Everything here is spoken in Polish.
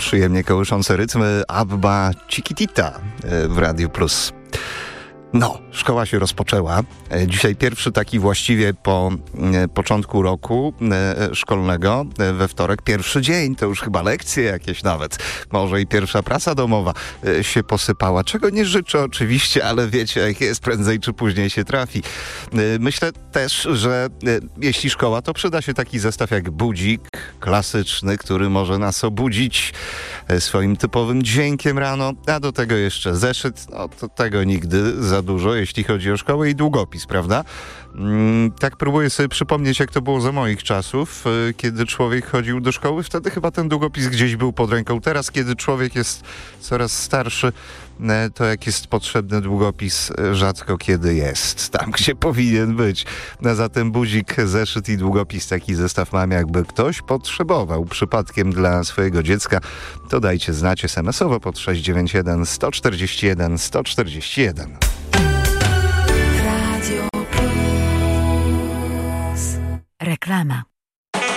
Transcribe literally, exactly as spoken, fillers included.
Przyjemnie kołyszące rytmy Abba Chiquitita w Radiu Plus. No, szkoła się rozpoczęła. Dzisiaj pierwszy taki właściwie po początku roku szkolnego, we wtorek, pierwszy dzień, to już chyba lekcje jakieś nawet, może i pierwsza praca domowa się posypała, czego nie życzę oczywiście, ale wiecie, jak jest, prędzej czy później się trafi. Myślę też, że jeśli szkoła, to przyda się taki zestaw jak budzik klasyczny, który może nas obudzić swoim typowym dźwiękiem rano, a do tego jeszcze zeszyt, no to tego nigdy za dużo, jeśli chodzi o szkołę, i długopis, prawda? Mm, tak próbuję sobie przypomnieć, jak to było za moich czasów, y, kiedy człowiek chodził do szkoły. Wtedy chyba ten długopis gdzieś był pod ręką. Teraz, kiedy człowiek jest coraz starszy, y, to jak jest potrzebny długopis, y, rzadko kiedy jest tam, gdzie powinien być. No, zatem budzik, zeszyt i długopis, taki zestaw mam, jakby ktoś potrzebował przypadkiem dla swojego dziecka, to dajcie znać es em es owo pod sześć dziewięć jeden, jeden cztery jeden, jeden cztery jeden. Reklama.